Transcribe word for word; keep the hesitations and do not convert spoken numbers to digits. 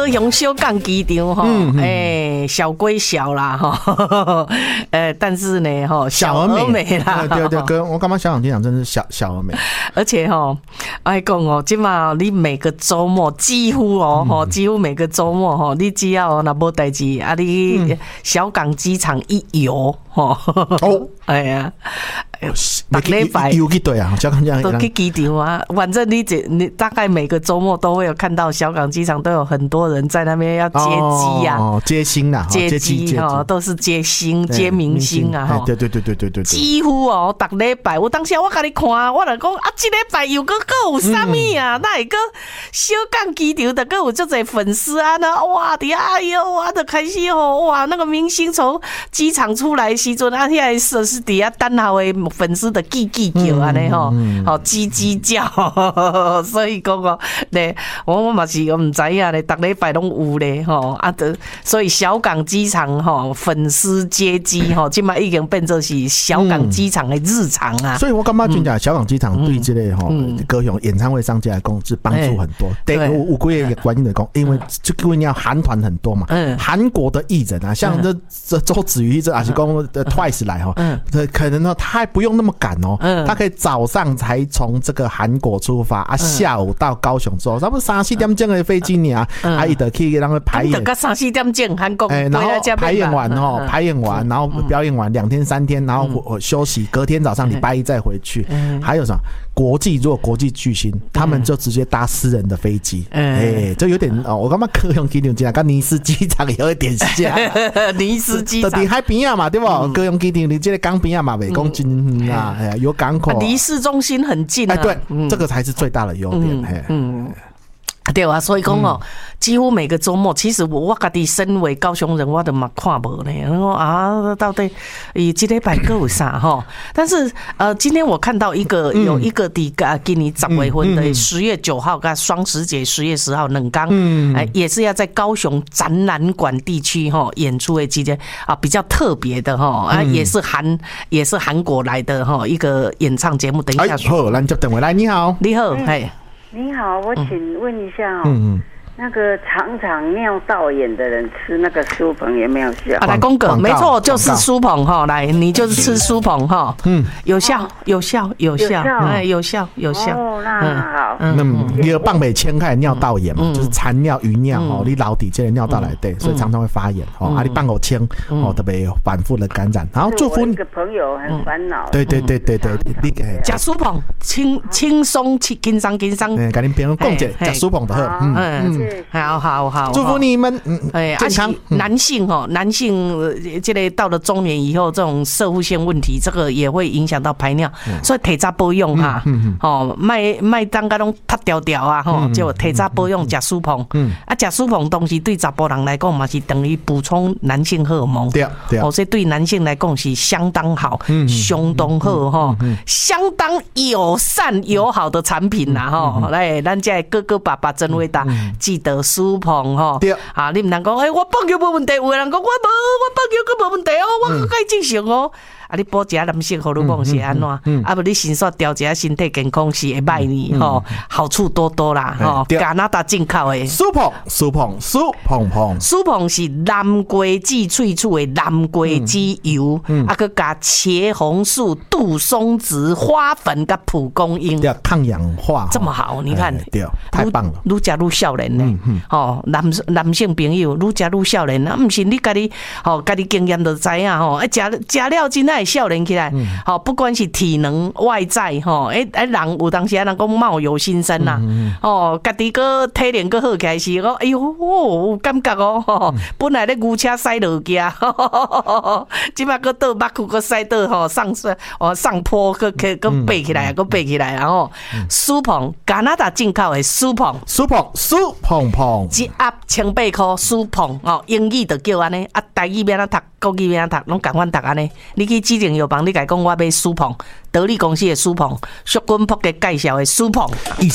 高雄小港机场哈，哎，小归小啦哈，呃，但是呢哈，小而美啦。 对对对，我感觉小港机场真是小小而美。 而且哈，爱讲哦，今嘛你每个周末几乎哦，哈，几乎每个周末哈，你只要那无代志啊，你小港机场一游哈，哦，哎呀。 每礼拜有去对啊，小港机场都去机场啊。反正你你大概每个周末都会有看到小港机场都有很多人在那边要接机啊， 哦，接星啦， 接机哈，都是接星接明星啊，哈， 对对对对对对， 几乎哦，逐礼拜我当时我甲你看，我就讲啊，这礼拜又搁搁有啥物啊？那会搁小港机场的搁有足侪粉丝啊，那哇的哎呦，我就开始哦，哇，那个明星从机场出来的时阵啊，遐设施底下等候的。粉丝的叽叽叫安尼吼，吼叽叽叫，所以讲哦，咧我我嘛是我唔知影咧，逐礼拜拢有咧吼啊，所以小港机场吼粉丝接机吼，今嘛已经变做是小港机场的日常啊。 所以我感觉真正小港机场对这类吼高雄演唱会商家来讲是帮助很多。对，有有几个原因来讲，因为就因为你要韩团很多嘛，韩国的艺人啊，像这这周子瑜这还是讲 Twice 来哈，可能呢他还不用那么赶哦，嗯、他可以早上才从这个韩国出发啊，下午到高雄之后，差不多三四点钟的飞机呢，嗯、啊，伊就去让他排演， 到三四点钟韩国， 哎，然后排演完哦，嗯、排演完，然后表演完两天三天，然后我休息，隔天早上礼拜一再回去，嗯、还有什么？国际如果国际巨星，他们就直接搭私人的飞机，哎、欸，就有点哦，我感觉高雄机场机场跟尼斯机场有一点像， 尼斯机场在海边啊嘛，对不？高雄机场你这个港边啊嘛，袂讲真啊，哎呀，有港口， 离市中心很近啊， 哎，对，嗯、这个才是最大的优点，嘿，嗯。 对啊，所以讲哦，几乎每个周末，其实我我家己身为高雄人，我都嘛看无呢。然后啊，到底伊这礼拜各有啥哈？但是呃，今天我看到一个有一个伫啊，今年十月份的十月九号跟双十节十月十号冷刚，哎，也是要在高雄展览馆地区哈演出的期间啊，比较特别的哈啊，也是韩也是韩国来的哈一个演唱节目。等一下说， 好，咱接电话来，你好， 你好，嘿。 你好，我请问一下哦，嗯嗯、那个常常尿道炎的人吃那个苏鹏有没有效？ 啊，来公哥，没错，就是苏鹏哈，来，你就是吃苏鹏哈，嗯，有效，有效，有效，哎，有效，有效。 哦，那好， 那你的棒尾牵开尿道炎嘛，就是残尿、余尿哦，你老底这个尿道来对，所以常常会发炎哦，啊，你棒口牵哦，特别反复的感染，然后祝福你。一个朋友很烦恼。 对对对对对，你吃苏鹏轻轻松轻松轻松。 哎，跟你别人共解，吃苏鹏的好， 嗯嗯，好好好， 祝福你们， 哎，健康。男性哈，男性这个到了中年以后，这种射护腺问题，这个也会影响到排尿，所以体渣保养哈，哦，卖卖当个拢塌掉掉啊，吼，就体渣保养吃苏鹏，啊，吃苏鹏东西对查甫人来讲嘛是等于补充男性荷尔蒙，对对，哦，所以对男性来讲是相当好，相当好哈，相当友善友好的产品啦哈，来，咱这哥哥爸爸真伟大，记得苏鹏哈，啊，你唔能讲，哎，我放尿无问题，有的人讲我无，我放尿佫无问题哦，我可以正常哦。啊，你补一下男性荷尔蒙是安怎？啊，不，你先说调一下身体健康是会歹呢，吼，好处多多啦，吼。加拿大进口的苏鹏，苏鹏，苏鹏鹏， 苏鹏是南瓜子萃取的南瓜子油，啊，佮加茄红素、杜松子、花粉佮蒲公英， 对，抗氧化， 这么好，你看， 对，太棒了， 愈加愈少年呢，吼，男男性朋友愈加愈少年啊，毋是你家己，吼，家己经验就知影吼，哎，食食了真爱。少年起来，好、嗯，不管是体能外在，吼，哎哎，人有当时人讲貌有新生啦，嗯、哦，家己个体能个好起来是讲，哎呦，哦，有感觉哦，嗯、本来咧牛车驶落架，即摆个倒马裤个驶倒吼上哦上坡个个个背起来，个背起来，然后苏鹏加拿大进口的苏鹏， 苏鹏苏鹏鹏， 一盒千八块苏鹏哦，英语就叫安尼，啊，台语免啊读，国语免啊读，拢共款读安尼，你去。指定药房，你甲讲我买苏鹏，德利公司的苏鹏，淑君仆嘅介绍的苏鹏。